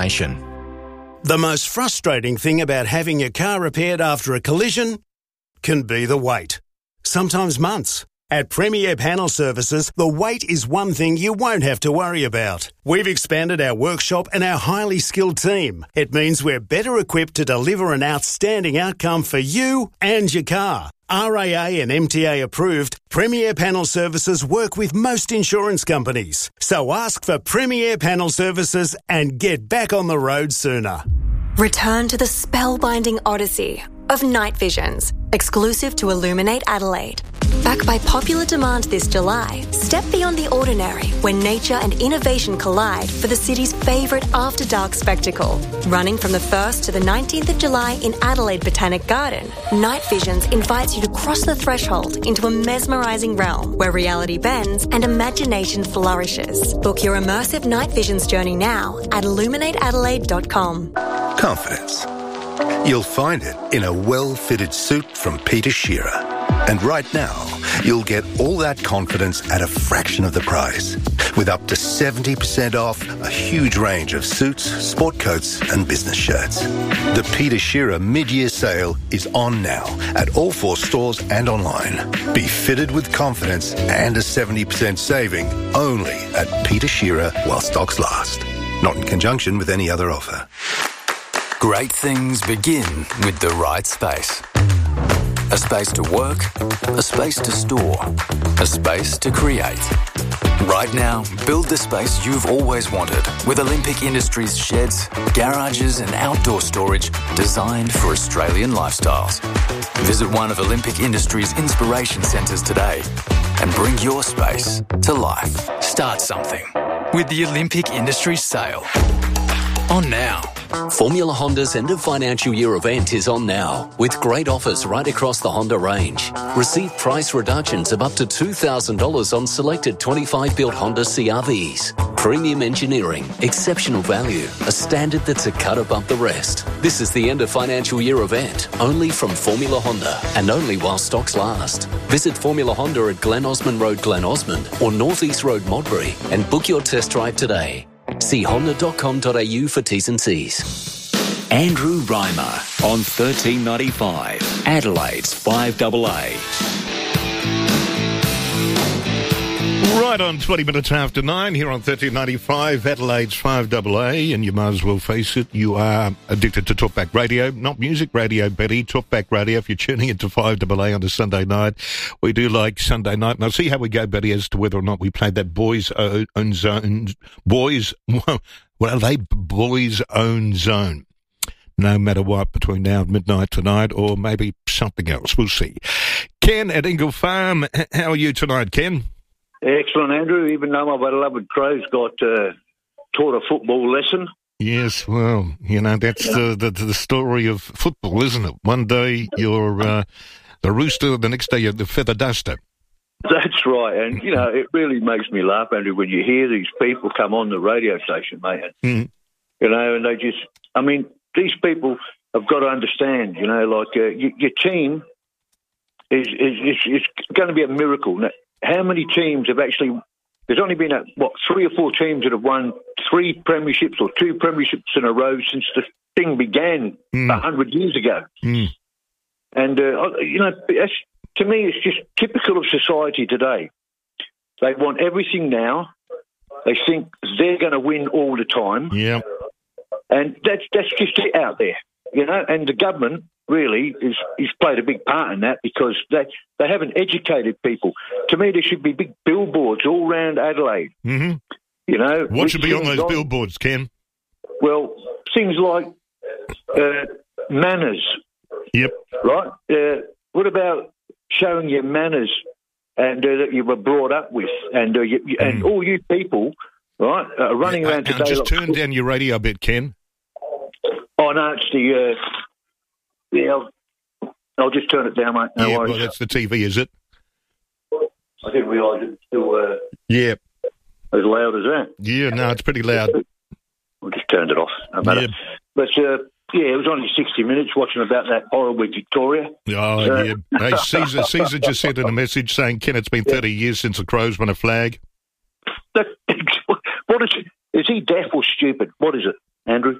The most frustrating thing about having your car repaired after a collision can be the wait. Sometimes months. At Premier Panel Services, the wait is one thing you won't have to worry about. We've expanded our workshop and our highly skilled team. It means we're better equipped to deliver an outstanding outcome for you and your car. RAA and MTA approved, Premier Panel Services work with most insurance companies. So ask for Premier Panel Services and get back on the road sooner. Return to the spellbinding odyssey of Night Visions, exclusive to Illuminate Adelaide. Back by popular demand this July, step beyond the ordinary when nature and innovation collide for the city's favourite after-dark spectacle. Running from the 1st to the 19th of July in Adelaide Botanic Garden, Night Visions invites you to cross the threshold into a mesmerising realm where reality bends and imagination flourishes. Book your immersive Night Visions journey now at illuminateadelaide.com. Confidence. You'll find it in a well-fitted suit from Peter Shearer. And right now, you'll get all that confidence at a fraction of the price. With up to 70% off a huge range of suits, sport coats and business shirts. The Peter Shearer mid-year sale is on now at all 4 stores and online. Be fitted with confidence and a 70% saving only at Peter Shearer while stocks last. Not in conjunction with any other offer. Great things begin with the right space. A space to work, a space to store, a space to create. Right now, build the space you've always wanted with Olympic Industries sheds, garages and outdoor storage designed for Australian lifestyles. Visit one of Olympic Industries' inspiration centres today and bring your space to life. Start something with the Olympic Industries sale. On now. Formula Honda's end of financial year event is on now, with great offers right across the Honda range. Receive price reductions of up to $2,000 on selected 25-built Honda CR-Vs. Premium engineering, exceptional value, a standard that's a cut above the rest. This is the end of financial year event, only from Formula Honda, and only while stocks last. Visit Formula Honda at Glen Osmond Road, Glen Osmond, or North East Road, Modbury, and book your test drive today. See honda.com.au for T's and C's. Andrew Reimer on 1395, Adelaide's 5AA. Right on 20 minutes after 9 here on 1395, Adelaide's 5AA, and you might as well face it, you are addicted to Talkback Radio, not music radio, Betty, Talkback Radio. If you're tuning into 5AA on a Sunday night, we do like Sunday night. And I'll see how we go, Betty, as to whether or not we played that Boys Own Zone, Boys Own Zone. No matter what, between now and midnight tonight, or maybe something else. We'll see. Ken at Ingle Farm, how are you tonight, Ken? Excellent, Andrew. Even though my beloved Crows got taught a football lesson. Yes, well, you know, that's the story of football, isn't it? One day you're the rooster, the next day you're the feather duster. That's right. And, you know, it really makes me laugh, Andrew, when you hear these people come on the radio station, mate. You know, and they just, I mean, these people have got to understand, you know, like your team is going to be a miracle. Now, how many teams have actually... There's only been, 3 or 4 teams that have won 3 premierships or 2 premierships in a row since the thing began 100 years ago. And, you know, to me, it's just typical of society today. They want everything now. They think they're going to win all the time. Yeah. And that's just it out there, you know. And the government really is played a big part in that, because they haven't educated people. To me, there should be big billboards all around Adelaide. You know, what should be on those billboards, Ken? Well, things like manners. Yep. Right. What about showing your manners and that you were brought up with, and and all you people, right, running around today. Just turn down your radio a bit, Ken. Oh no, it's the. Yeah, I'll just turn it down, mate. No worries. Well, that's the TV, is it? I didn't realise it's still as loud as that. Yeah, no, it's pretty loud. I just turned it off. No matter. But, it was only 60 minutes watching about that horrible Victoria. Oh, yeah. Hey, Caesar just sent in a message saying, Ken, it's been 30 years since the Crows won a flag. Is he deaf or stupid? What is it, Andrew?